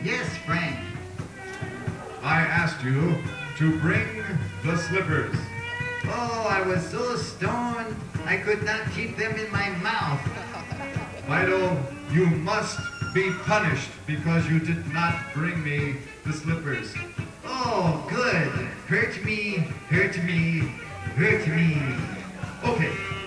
Yes, Frank. I asked you to bring the slippers. Oh, I was so stoned I could not keep them in my mouth. Fido, you must be punished because you did not bring me the slippers. Oh, good. Hurt me, hurt me, hurt me. Okay,